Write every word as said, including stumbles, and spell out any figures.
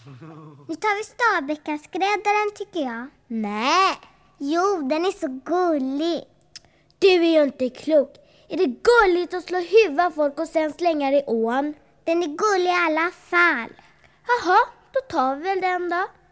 Nu tar vi Stabäckaskräddaren tycker jag. Nej. Jo, den är så gullig. Du är ju inte klok. Är det gulligt att slå huvudet av folk och sen slänga det i ån? Den är gullig i alla fall. Jaha, då tar vi väl den då.